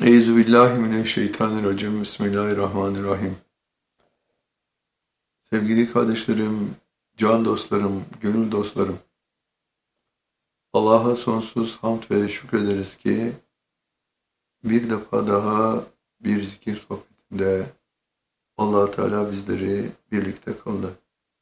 Euzubillahimineşşeytanirracim. Bismillahirrahmanirrahim. Sevgili kardeşlerim, can dostlarım, gönül dostlarım. Allah'a sonsuz hamd ve şükrederiz ki bir defa daha bir zikir sohbetinde Allah Teala bizleri birlikte kıldı.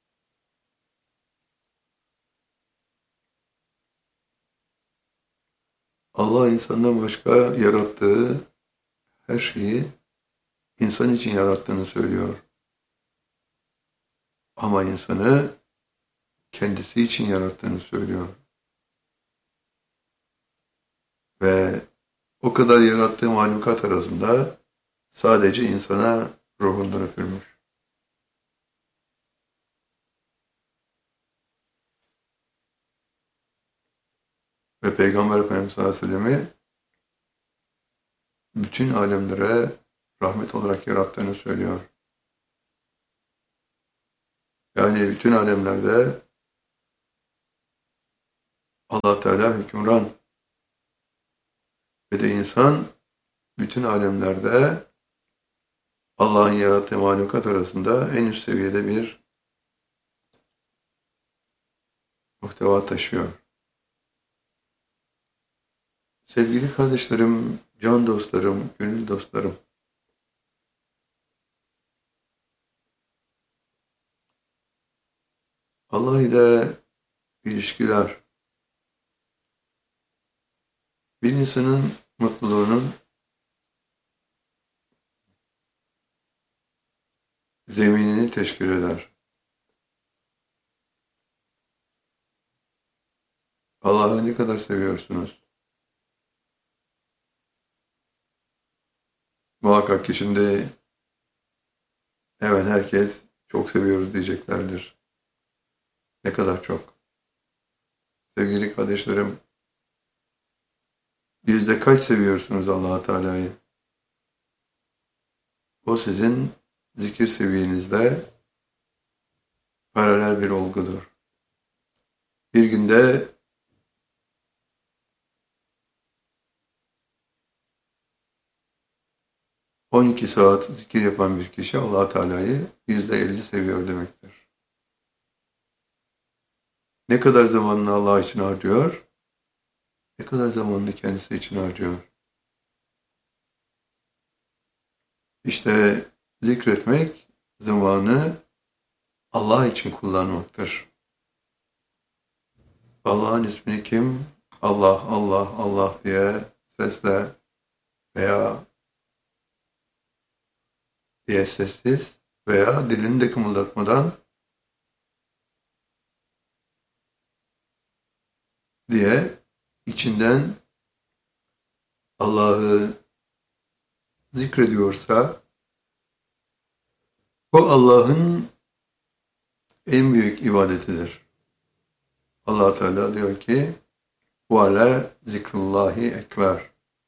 Allah insandan başka yarattığı her şeyi insan için yarattığını söylüyor. Ama insanı kendisi için yarattığını söylüyor. Ve o kadar yarattığı mahlukat arasında sadece insana ruhundan üfürmüş. Ve Peygamber Efendimiz sallallahu aleyhi ve sellem'i bütün alemlere rahmet olarak yarattığını söylüyor. Yani bütün alemlerde Allah Teala hükümran ve de insan bütün alemlerde Allah'ın yarattığı mahlukat arasında en üst seviyede bir muhteva taşıyor. Sevgili kardeşlerim, can dostlarım, gönül dostlarım. Allah ile ilişkiler, bir insanın mutluluğunun zeminini teşkil eder. Allah'ı ne kadar seviyorsunuz? Muhakkak ki şimdi hemen herkes çok seviyoruz diyeceklerdir. Ne kadar çok. Sevgili kardeşlerim, yüzde kaç seviyorsunuz Allah-u Teala'yı? O sizin zikir seviyenizle paralel bir olgudur. Bir günde 12 saat zikir yapan bir kişi Allah-u Teala'yı %50 seviyor demektir. Ne kadar zamanını Allah için harcıyor? Ne kadar zamanını kendisi için harcıyor? İşte zikretmek zamanı Allah için kullanmaktır. Allah'ın ismini kim Allah, Allah, Allah diye sesle veya diye sessiz veya dilini de kımıldatmadan diye içinden Allah'ı zikrediyorsa o Allah'ın en büyük ibadetidir. Allah Teala diyor ki وَعَلَى zikrullahi ekber.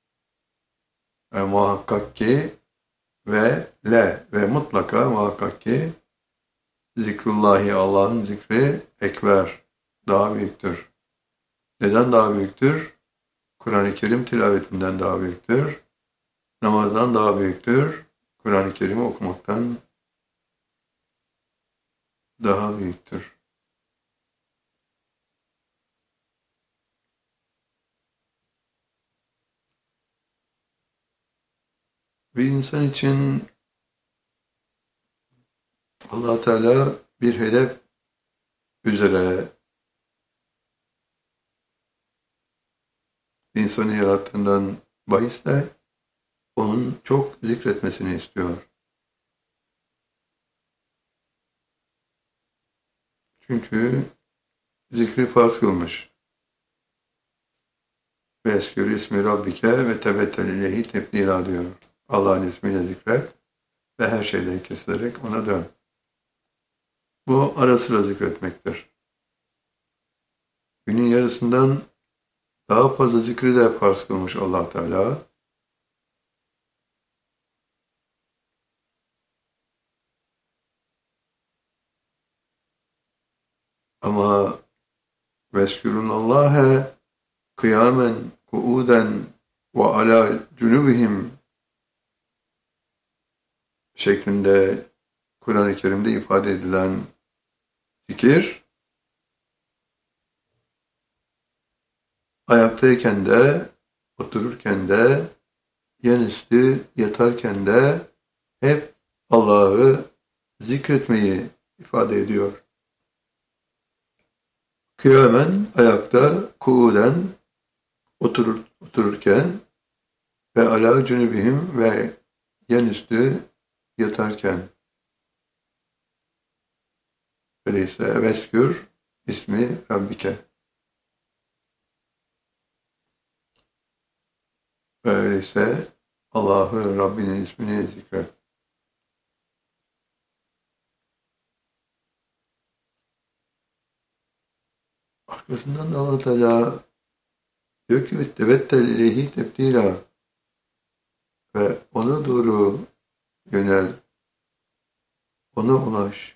Muhakkak ki ve mutlaka muhakkak ki zikrullahi Allah'ın zikri ekber daha büyüktür. Neden daha büyüktür? Kur'an-ı Kerim tilavetinden daha büyüktür. Namazdan daha büyüktür. Kur'an-ı Kerim'i okumaktan daha büyüktür. Bir insan için Allah Teala bir hedef üzere insanı yarattığından bahisle onun çok zikretmesini istiyor. Çünkü zikri farz kılmış. Ve eskür ismi Rabbike ve tebettel ileyhi tebdila diyor. Allah'ın ismiyle zikret ve her şeyden kesilerek ona dön. Bu ara sıra zikretmektir. Günün yarısından daha fazla zikri de farz kılmış Allah Teala. Ama veskûrullâhe kıyamen kuuden ve alâ cunubihim şeklinde Kur'an-ı Kerim'de ifade edilen zikir, ayaktayken de, otururken de, yanüstü yatarken de hep Allah'ı zikretmeyi ifade ediyor. Kıyamen ayakta, kuuden otururken ve ala cünübihim ve yanüstü yatarken. Öyleyse veskür ismi Rabbike. Öyleyse Allah'ı, Rabbinin ismini zikret. Arkasından da Allah Teala diyor ki tevettel ileyhi tebdila ve ona doğru yönel, ona ulaş.